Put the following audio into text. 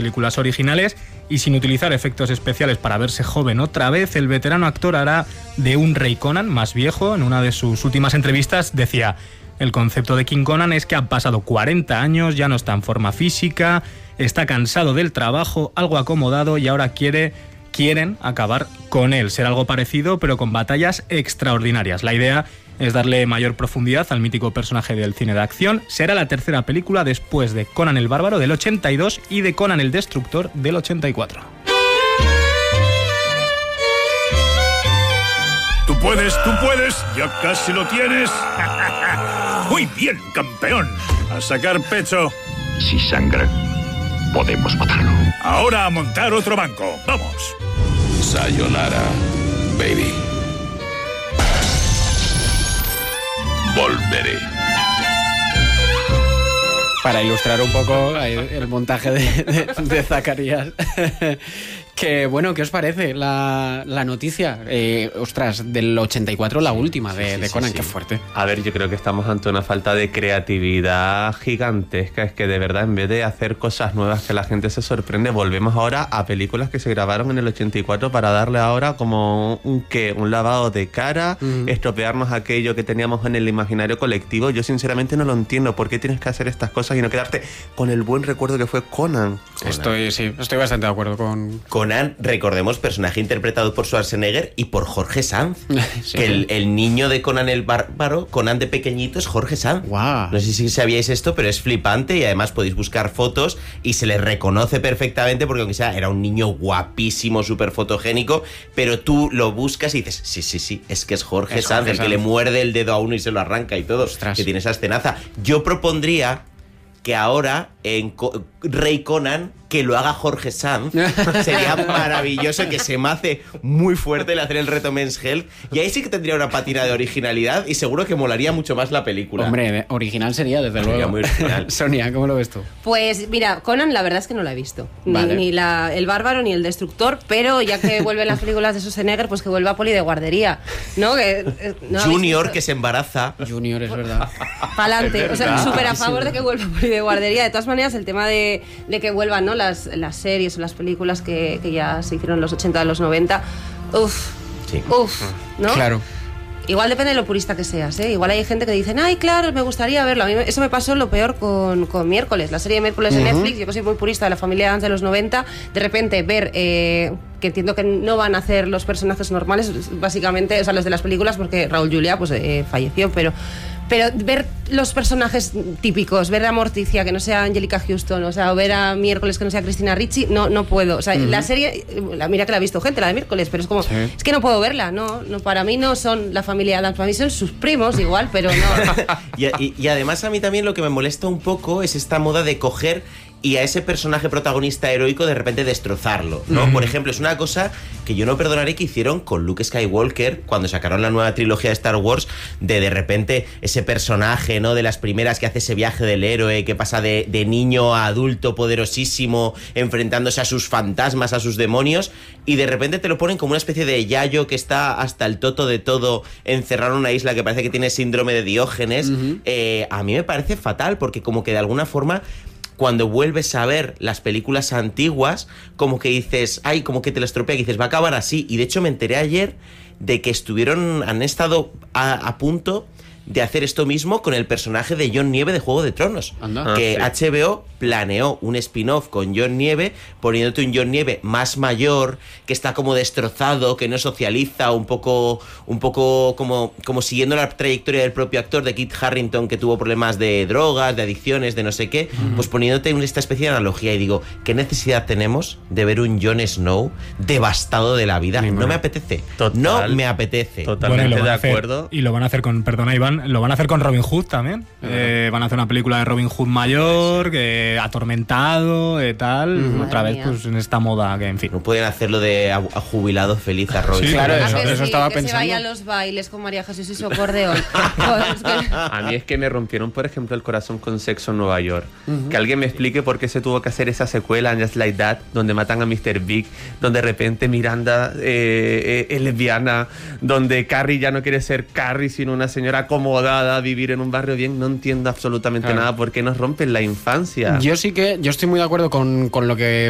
películas originales y sin utilizar efectos especiales para verse joven otra vez, el veterano actor hará de un Rey Conan más viejo. En una de sus últimas entrevistas decía: el concepto de King Conan es que ha pasado 40 años, ya no está en forma física, está cansado del trabajo, algo acomodado y ahora quieren acabar con él. Será algo parecido, pero con batallas extraordinarias. La idea es darle mayor profundidad al mítico personaje del cine de acción. Será la tercera película después de Conan el Bárbaro del 82 y de Conan el Destructor del 84. Tú puedes, ya casi lo tienes. Muy bien, campeón. A sacar pecho. Si sangra, podemos matarlo. Ahora a montar otro banco. Vamos. Sayonara, baby. Volveré. Para ilustrar un poco el montaje de Zacarías. Que bueno, ¿qué os parece la noticia? Ostras, del 84, la última de Conan, qué fuerte. A ver, yo creo que estamos ante una falta de creatividad gigantesca. Es que de verdad, en vez de hacer cosas nuevas que la gente se sorprende, volvemos ahora a películas que se grabaron en el 84 para darle ahora como un lavado de cara, estropearnos aquello que teníamos en el imaginario colectivo. Yo sinceramente no lo entiendo. ¿Por qué tienes que hacer estas cosas y no quedarte con el buen recuerdo que fue Conan? Estoy bastante de acuerdo con Conan, recordemos, personaje interpretado por Schwarzenegger y por Jorge Sanz. Sí. Que el niño de Conan el Bárbaro, Conan de pequeñito, es Jorge Sanz. Wow. No sé si sabíais esto, pero es flipante y además podéis buscar fotos y se le reconoce perfectamente porque aunque sea, era un niño guapísimo, súper fotogénico, pero tú lo buscas y dices, sí, es que es Jorge Sanz, el que le muerde el dedo a uno y se lo arranca y todo. Ostras. Que tiene esa escenaza. Yo propondría que ahora en Rey Conan que lo haga Jorge Sanz. Sería maravilloso, que se me hace muy fuerte el hacer el reto Men's Health, y ahí sí que tendría una patina de originalidad y seguro que molaría mucho más la película. Hombre, original sería, desde luego. Muy original. Sonia, ¿cómo lo ves tú? Pues mira, Conan la verdad es que no la he visto. Vale. Ni el Bárbaro ni el Destructor, pero ya que vuelven las películas de Schwarzenegger, pues que vuelva Poli de guardería, ¿no? No Junior, que se embaraza. Junior, es verdad. Pa'lante, o sea, súper a favor de que vuelva Poli de guardería. De todas maneras, el tema de que vuelvan, ¿no?, las series o las películas que ya se hicieron en los 80, en los 90, ¿no? Claro. Igual depende de lo purista que seas, ¿eh? Igual hay gente que dice, ay, claro, me gustaría verlo. A mí eso me pasó lo peor con Miércoles, la serie de Miércoles de Netflix. Yo que soy muy purista de la familia Adams de los 90, de repente ver que entiendo que no van a hacer los personajes normales, básicamente, o sea, los de las películas, porque Raúl Juliá pues falleció, pero ver los personajes típicos, ver a Morticia que no sea Angelica Houston, o sea, o ver a Miércoles que no sea Cristina Ricci, no puedo. O sea, la serie, mira que la ha visto gente, la de Miércoles, pero es como, es que no puedo verla, no, para mí no son la familia Adams, para mí son sus primos igual, pero no. y además a mí también lo que me molesta un poco es esta moda de coger y a ese personaje protagonista heroico de repente destrozarlo, ¿no? Por ejemplo, es una cosa que yo no perdonaré que hicieron con Luke Skywalker cuando sacaron la nueva trilogía de Star Wars, de repente ese personaje, ¿no?, de las primeras, que hace ese viaje del héroe, que pasa de niño a adulto poderosísimo, enfrentándose a sus fantasmas, a sus demonios, y de repente te lo ponen como una especie de yayo que está hasta el toto de todo, encerrado en una isla que parece que tiene síndrome de Diógenes. A mí me parece fatal, porque como que de alguna forma, cuando vuelves a ver las películas antiguas, como que dices, ay, como que te la estropea, que dices, va a acabar así. Y de hecho me enteré ayer de que han estado a punto de hacer esto mismo con el personaje de Jon Nieve de Juego de Tronos. Que HBO planeó un spin-off con Jon Nieve, poniéndote un Jon Nieve más mayor, que está como destrozado, que no socializa, un poco como siguiendo la trayectoria del propio actor, de Kit Harington, que tuvo problemas de drogas, de adicciones, de no sé qué, pues poniéndote esta especie de analogía. Y digo, ¿qué necesidad tenemos de ver un Jon Snow devastado de la vida? No me apetece. No me apetece. Totalmente de acuerdo. Y lo van a hacer con, perdona Iván, lo van a hacer con Robin Hood también. Van a hacer una película de Robin Hood mayor, que atormentado, tal. Otra vez, pues en esta moda que, en fin. No pueden hacerlo de a jubilado feliz a Robin. Sí, claro, eso estaba que pensando. se vaya a los bailes con María Jesús y su acordeón. A mí es que me rompieron, por ejemplo, el corazón con Sexo en Nueva York. Que alguien me explique por qué se tuvo que hacer esa secuela, Just Like That, donde matan a Mr. Big, donde de repente Miranda es lesbiana, donde Carrie ya no quiere ser Carrie, sino una señora acomodada, vivir en un barrio bien. No entiendo absolutamente nada por qué nos rompen la infancia. Yo estoy muy de acuerdo con lo que